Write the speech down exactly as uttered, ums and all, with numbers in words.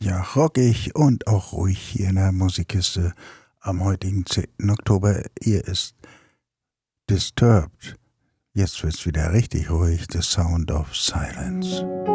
Ja, rockig und auch ruhig hier in der Musikkiste am heutigen zehnten Oktober. Hier ist Disturbed. Jetzt wird's wieder richtig ruhig. The Sound of Silence.